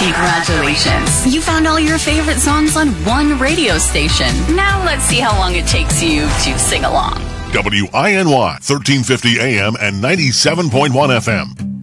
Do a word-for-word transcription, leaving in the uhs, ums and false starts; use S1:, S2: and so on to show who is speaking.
S1: Congratulations. You found all your favorite songs on one radio station. Now let's see how long it takes you to sing along.
S2: W I N Y, thirteen fifty A M and ninety-seven point one F M.